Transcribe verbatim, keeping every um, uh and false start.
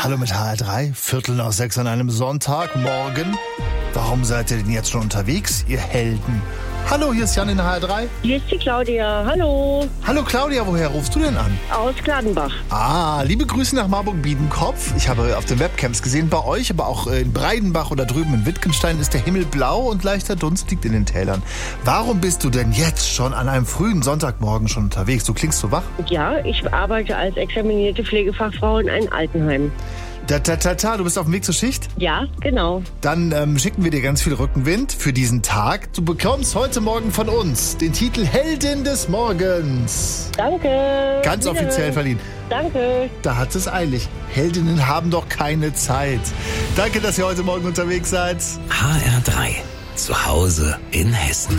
Hallo mit H R drei, Viertel nach sechs an einem Sonntagmorgen. Warum seid ihr denn jetzt schon unterwegs, ihr Helden? Hallo, hier ist Jan in H R drei. Hier ist die Claudia. Hallo. Hallo Claudia, woher rufst du denn an? Aus Gladenbach. Ah, liebe Grüße nach Marburg-Biedenkopf. Ich habe auf den Webcams gesehen, bei euch, aber auch in Breidenbach oder drüben in Wittgenstein ist der Himmel blau und leichter Dunst liegt in den Tälern. Warum bist du denn jetzt schon an einem frühen Sonntagmorgen schon unterwegs? Du klingst so wach. Ja, ich arbeite als examinierte Pflegefachfrau in einem Altenheim. Da, ta, ta, ta, du bist auf dem Weg zur Schicht? Ja, genau. Dann ähm, schicken wir dir ganz viel Rückenwind für diesen Tag. Du bekommst heute Morgen von uns den Titel Heldin des Morgens. Danke. Ganz Wiederhören. offiziell verliehen. Danke. Da hat es eilig. Heldinnen haben doch keine Zeit. Danke, dass ihr heute Morgen unterwegs seid. H R drei. Zu Hause in Hessen.